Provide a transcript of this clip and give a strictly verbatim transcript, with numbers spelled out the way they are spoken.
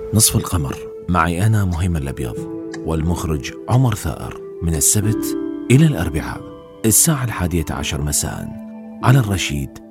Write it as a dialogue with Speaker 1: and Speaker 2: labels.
Speaker 1: نصف القمر، معي أنا مهيمن الأبيض والمخرج عمر ثائر، من السبت إلى الأربعاء الساعة الحادية عشر مساء على الرشيد